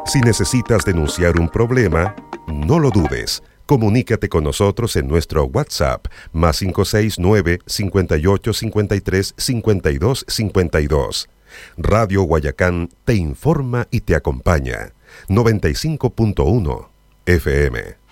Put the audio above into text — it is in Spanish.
Si necesitas denunciar un problema, no lo dudes. Comunícate con nosotros en nuestro WhatsApp más 569-5853-5252. Radio Guayacán te informa y te acompaña. 95.1 FM.